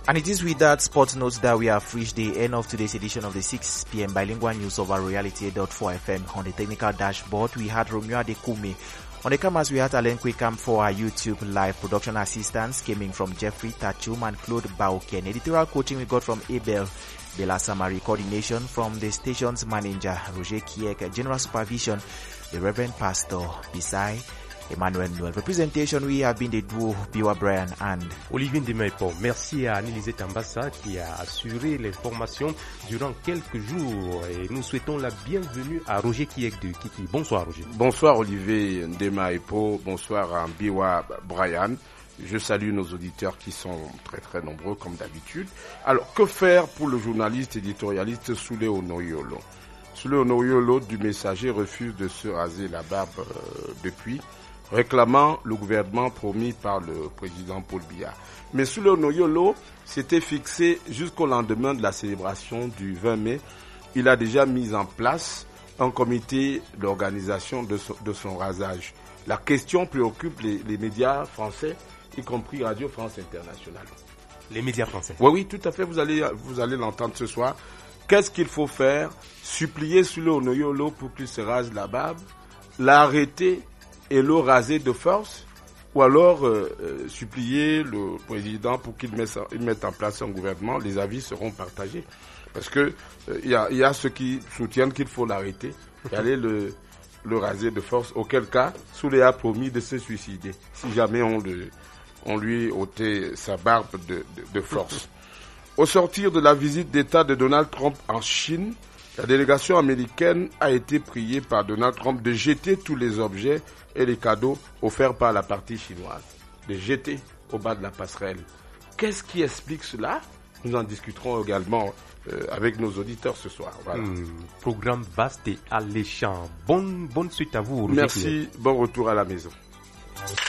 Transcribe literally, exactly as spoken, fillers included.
And it is with that sports notes that we have reached the end of today's edition of the six p.m. bilingual news over Reality eight point four F M. On the technical dashboard, we had Romeo Adekumi. On the cameras, we had Alen Kwekam for our YouTube live production assistants coming from Jeffrey Tachum and Claude Bauken. Editorial coaching we got from Abel Bela Samari. Coordination from the station's manager, Roger Kiek. General supervision, the Reverend Pastor Bisai Emmanuel Noël. Representation, we have been the duo Biwa Brian and Olivier Ndemaipon. Merci à Anne-Elisée Tambassa qui a assuré l'information durant quelques jours. Et nous souhaitons la bienvenue à Roger Kiek de Kiki. Bonsoir Roger. Bonsoir Olivier Ndemaipon. Bonsoir à Biwa Brian. Je salue nos auditeurs qui sont très très nombreux comme d'habitude. Alors, que faire pour le journaliste éditorialiste Soulé Onoyolo? Soulé Onoyolo du Messager refuse de se raser la barbe euh, depuis, réclamant le gouvernement promis par le président Paul Biya. Mais Soulé Onoyolo s'était fixé jusqu'au lendemain de la célébration du vingt mai. Il a déjà mis en place un comité d'organisation de son, de son rasage. La question préoccupe les, les médias français, y compris Radio France Internationale. Les médias français. Oui, oui, tout à fait, vous allez, vous allez l'entendre ce soir. Qu'est-ce qu'il faut faire? Supplier Soulé Onoyolo pour qu'il se rase la barbe, l'arrêter et le raser de force, ou alors euh, euh, supplier le président pour qu'il mette, il mette en place un gouvernement. Les avis seront partagés. Parce que il euh, y, y a ceux qui soutiennent qu'il faut l'arrêter et aller le, le raser de force, auquel cas Soulé a promis de se suicider si jamais on, le, on lui ôtait sa barbe de, de, de force. Au sortir de la visite d'État de Donald Trump en Chine, la délégation américaine a été priée par Donald Trump de jeter tous les objets et les cadeaux offerts par la partie chinoise, de jeter au bas de la passerelle. Qu'est-ce qui explique cela? Nous en discuterons également euh, avec nos auditeurs ce soir. Voilà. Mmh, programme vaste et alléchant. Bonne, bonne suite à vous. Roger. Merci, bon retour à la maison.